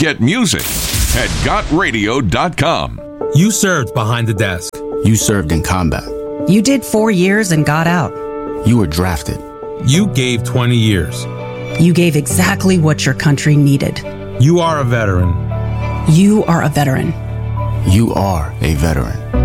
Get music at gotradio.com. You served behind the desk. You served in combat. You did 4 years and got out. You were drafted. You gave 20 years. You gave exactly what your country needed. You are a veteran. You are a veteran. You are a veteran.